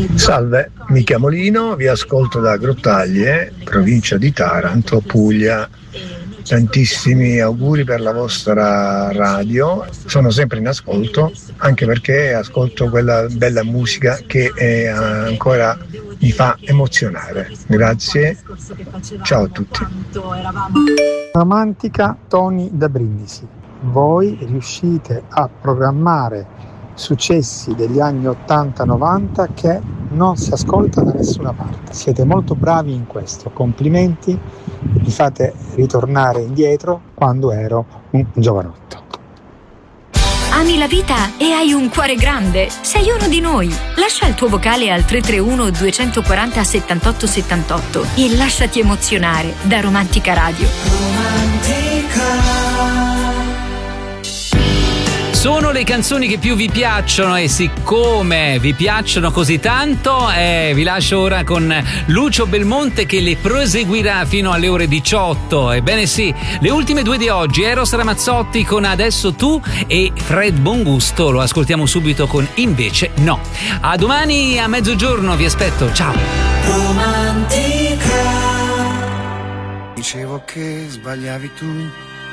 Salve, mi chiamo Lino, vi ascolto da Grottaglie, provincia di Taranto, Puglia. Tantissimi auguri per la vostra radio, sono sempre in ascolto, anche perché ascolto quella bella musica che ancora mi fa emozionare. Grazie, ciao a tutti. Romantica Toni da Brindisi, voi riuscite a programmare successi degli anni 80-90 che non si ascolta da nessuna parte. Siete molto bravi in questo, complimenti, mi fate ritornare indietro quando ero un giovanotto. Ami la vita e hai un cuore grande? Sei uno di noi. Lascia il tuo vocale al 331 240 78 78 e lasciati emozionare da Romantica Radio. Sono le canzoni che più vi piacciono e siccome vi piacciono così tanto vi lascio ora con Lucio Belmonte che le proseguirà fino alle ore 18. Ebbene sì, le ultime due di oggi, Eros Ramazzotti con Adesso Tu e Fred Bongusto, lo ascoltiamo subito con Invece No. A domani a mezzogiorno, vi aspetto, ciao. Romantica. Dicevo che sbagliavi tu